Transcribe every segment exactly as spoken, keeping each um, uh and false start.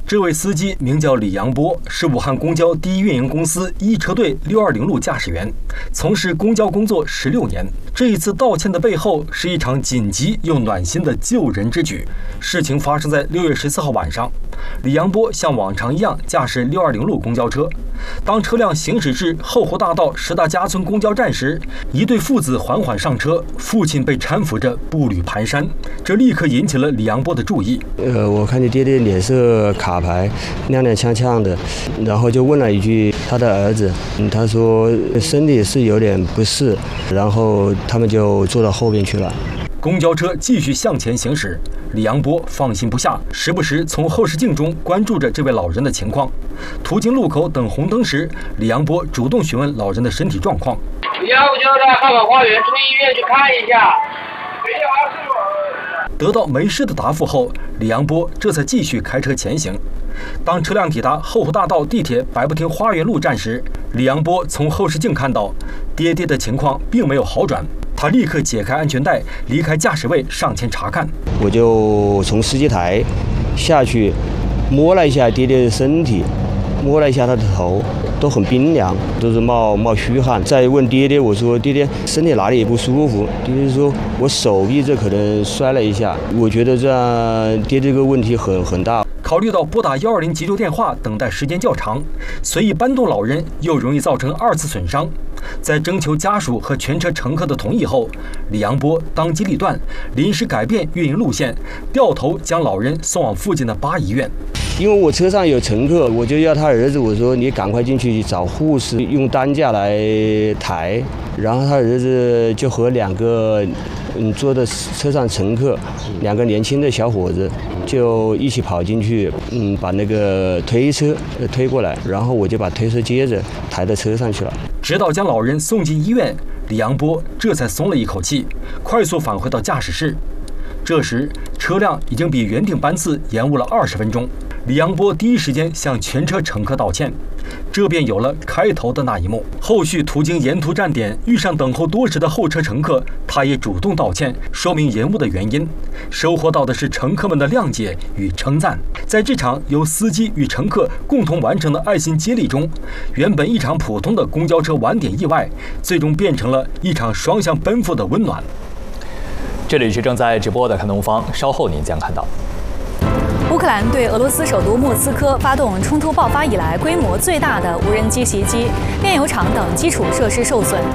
这位司机名叫李阳波，是武汉公交第一运营公司一车队六二零路驾驶员，从事公交工作十六年。这一次道歉的背后是一场紧急又暖心的救人之举。事情发生在六月十四号晚上，李阳波像往常一样驾驶六二零路公交车。当车辆行驶至后湖大道石大家村公交站时，一对父子缓缓上车，父亲被搀扶着步履蹒跚，这立刻引起了李阳波的注意。 呃，我看你爹爹脸色卡牌，踉踉跄跄的，然后就问了一句他的儿子，嗯、他说身体是有点不适，然后他们就坐到后边去了。 公交车继续向前行驶，李阳波放心不下，时不时从后视镜中关注着这位老人的情况。途经路口等红灯时，李阳波主动询问老人的身体状况。 要不就到汉宝花园中医院去看一下。没有啊，师傅。 得到没事的答复后，李阳波这才继续开车前行。当车辆抵达后湖大道地铁百步亭花园路站时，李阳波从后视镜看到爹爹的情况并没有好转，他立刻解开安全带，离开驾驶位上前查看。 我就从司机台下去摸了一下爹爹的身体，摸了一下他的头，都很冰凉，都是冒冒虚汗。再问爹爹，我说爹爹身体哪里也不舒服，爹爹说我手臂这可能摔了一下。我觉得这样爹这个问题很很大。 考虑到拨打一二零急救电话等待时间较长，随意搬动老人又容易造成二次损伤，在征求家属和全车乘客的同意后，李阳波当机立断，临时改变运营路线，掉头将老人送往附近的八医院。 因为我车上有乘客，我就要他儿子，我说你赶快进去找护士，用担架来抬。然后他儿子就和两个嗯坐的车上乘客，两个年轻的小伙子就一起跑进去，嗯把那个推车推过来，然后我就把推车接着抬到车上去了。 直到将老人送进医院，李阳波这才松了一口气，快速返回到驾驶室。这时车辆已经比原定班次延误了二十分钟。李阳波第一时间向全车乘客道歉，这便有了开头的那一幕。后续途经沿途站点，遇上等候多时的候车乘客，他也主动道歉，说明延误的原因，收获到的是乘客们的谅解与称赞。在这场由司机与乘客共同完成的爱心接力中，原本一场普通的公交车晚点意外，最终变成了一场双向奔赴的温暖。 这里是正在直播的看东方，稍后您将看到。 乌克兰对俄罗斯首都莫斯科发动冲突爆发以来规模最大的无人机袭击，炼油厂等基础设施受损。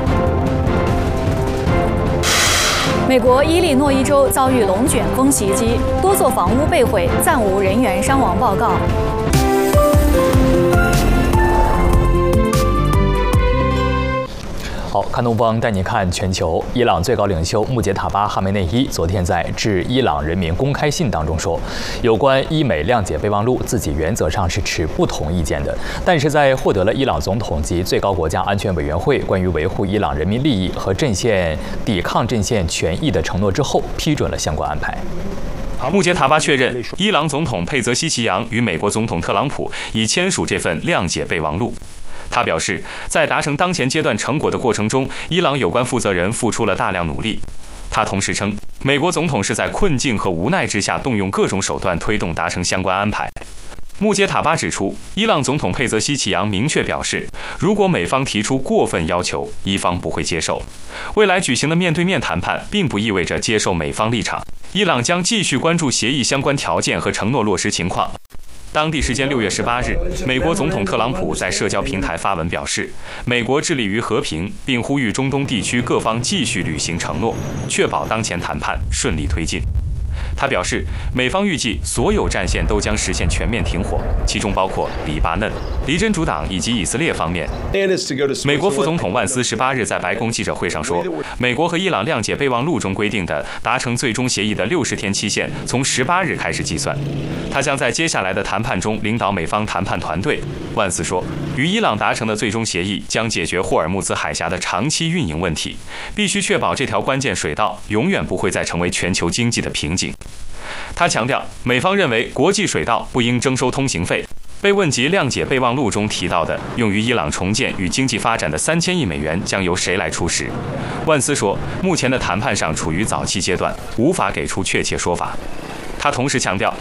美国伊利诺伊州遭遇龙卷风袭击，多座房屋被毁，暂无人员伤亡报告。 好，看东方带你看全球。伊朗最高领袖穆杰塔巴·哈梅内伊昨天在致伊朗人民公开信当中说，有关伊美谅解备忘录，自己原则上是持不同意见的，但是在获得了伊朗总统及最高国家安全委员会关于维护伊朗人民利益和阵线抵抗阵线权益的承诺之后，批准了相关安排。 穆杰塔巴确认，伊朗总统佩泽西奇扬与美国总统特朗普已签署这份谅解备忘录。他表示，在达成当前阶段成果的过程中，伊朗有关负责人付出了大量努力。他同时称，美国总统是在困境和无奈之下动用各种手段推动达成相关安排。穆杰塔巴指出，伊朗总统佩泽西奇扬明确表示，如果美方提出过分要求，伊方不会接受。未来举行的面对面谈判并不意味着接受美方立场，伊朗将继续关注协议相关条件和承诺落实情况。当地时间六月十八日，美国总统特朗普在社交平台发文表示，美国致力于和平，并呼吁中东地区各方继续履行承诺，确保当前谈判顺利推进。他表示，美方预计所有战线都将实现全面停火，其中包括黎巴嫩、离真主党以及以色列方面。美国副总统万斯十八日在白宫记者会上说，美国和伊朗谅解备忘录中规定的达成最终协议的六十天期限从十八日开始计算。他将在接下来的谈判中领导美方谈判团队。万斯说，与伊朗达成的最终协议将解决霍尔木兹海峡的长期运营问题，必须确保这条关键水道永远不会再成为全球经济的瓶颈。他强调，美方认为国际水道不应征收通行费。被问及谅解备忘录中提到的用于伊朗重建与经济发展的三千亿美元将由谁来出时，万斯说，目前的谈判上处于早期阶段，无法给出确切说法。他同时强调，